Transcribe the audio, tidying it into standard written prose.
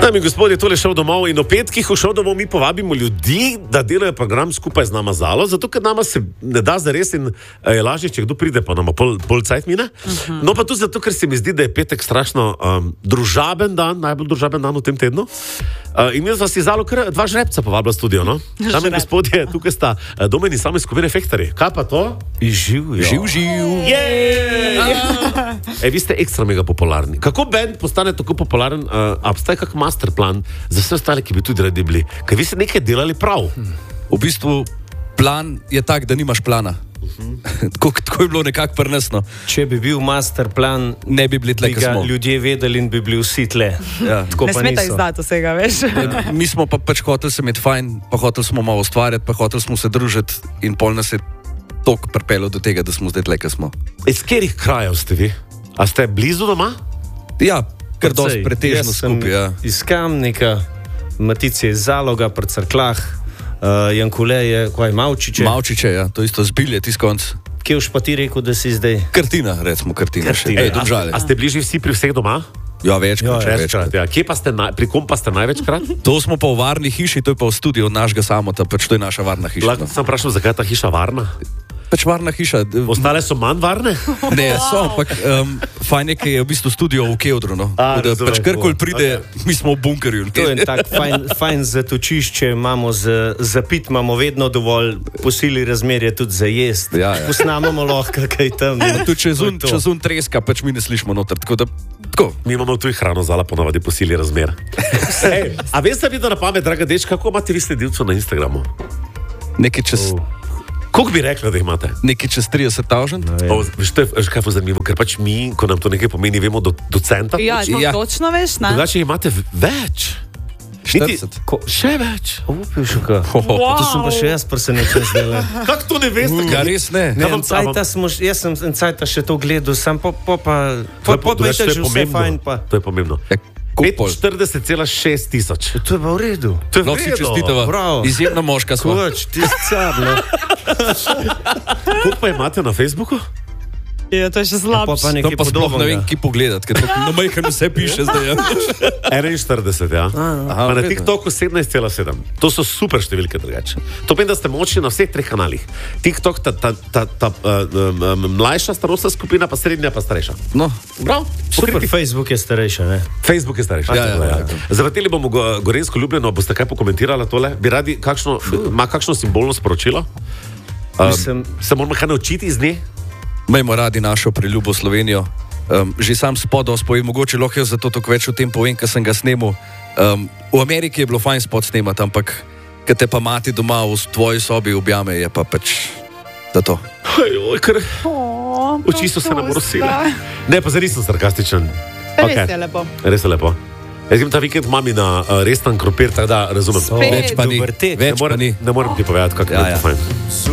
Dame in gospodje, tole šel domov in o petkih v šel domov mi povabimo ljudi, da delajo program skupaj z nama Zalo, zato ker nama se ne da zares in je lažje, če kdo pride, pa nama pol cajt mine. No pa tudi zato, ker se mi zdi, da je petek strašno družaben dan, najbolj družaben dan v tem tednu. In mi smo si Zalo kar dva žrebca povabila v studio, no? Dame in gospodje, tukaj sta Domen in sami skupine Fektarji. Kaj pa to? Živ. Vi ste ekstra mega popularni. Kako band postane tako popularen? Obstaja kak masterplan za vse ostale, ki bi tudi radi bili? Kaj vi ste nekaj delali prav? V bistvu plan je tak, da nimaš plana. Tako je bilo nekako prnesno. Če bi bil masterplan, ne bi bili tle, bi ga ljudje vedeli in bi bili vsi tle. Ja. Ne smete izdati vsega, veš. Mi smo pač hoteli se imeti fajn, pa hoteli smo malo ustvarjati, pa hoteli smo se družiti in pol nas je tok pripelo do tega, da smo zdaj tle, kaj smo. Iz katerih krajev ste vi? A ste blizu doma? Ja, kar dosti pretežno skupaj. Ja. Iz Kamnika, Matice iz Zaloga, pri Cerklah, Jankule je, kaj, Mavčiče. Mavčiče, ja, to isto zbilje, tiskonc. Kje v Špati rekel, da si zdaj? Kartina, recimo Kartina. Domžale. A ste bližji vsi pri vseh doma? Ja, večkrat. Ja. Kje pa ste, pri kom pa ste največkrat? To smo pa v varni hiši, to je pa v studiu našega samota, pač to je naša varna hiša. Lahko sem vprašal, zakaj je ta hiša varna? Pač varna hiša. Ostale so manj varne? Ne, so, ampak fajn je, ker je v bistvu studio v Kevdru, no. Pač karkoli pride, mi smo v bunkerju. To je tak fajn zatočišče, imamo za pit, imamo vedno dovolj, posili razmerje tudi za jest. Ja. Posnamamo lahko kaj tam. Tudi čez un treska, pač mi ne slišimo noter, tako da... Tako. Mi imamo tu hrano Zala ponovadi posili razmer. A veste vi, da na pamet, draga deč, kako imate vi sledilcev na Instagramu? Nekaj čez... Koliko bi rekla, da imate? Nekaj čez 30,000. Veš, to je kaj zanimivo, ker pač mi, ko nam to nekaj pomeni, vemo do centa. Ja, točno veš, ne? Drugače imate več. 40. Še več. Upišuka. To sem pa še jaz presenečen zdaj. Kako to ne veste? Ja, res ne. Jaz sem en cajta še to gledal, sem pa to je pomembno. To je pomembno. 45,6 tisoč. To je pa v redu. To je v redu. Izjemna moška sva. Ti si car, no. Koliko pa imate na Facebooku? Ja, to je še slabše. To pa sploh ne vem, ki pogledati, ker na majhnem vse piše zdaj. 41, ja. Pa na TikToku 17,7. To so super številke drugače. To pomeni, da ste močni na vseh treh kanalih. TikTok, ta mlajša starostna skupina, pa srednja, pa starejša. No, prav. Super, Facebook je starejša, ne? Facebook je starejša. Ja. Zavrteli bomo Gorenjsko Ljubljeno, boste kaj pokomentirali tole? Bi radi, ima kakšno simbolno sporočilo? Se moramo kaj naučiti iz nje? Majmo radi našo priljubo Slovenijo. Že sam spodov spovem, mogoče lahko jaz zato toliko več o tem povem, ker sem ga snemal. V Ameriki je bilo fajn spod snemati, ampak kad te pa mati doma v tvoji sobi objame, je pa pač da to. Ojoj, ker oči so se nam rosile. Ne, pa zdaj nisem sarkastičen. Res je lepo. Res je lepo. Jaz grem ta vikend mami na restan krompir, tako da razumem. Več pa ni. Ne morem ti povedati, kako je to fajn.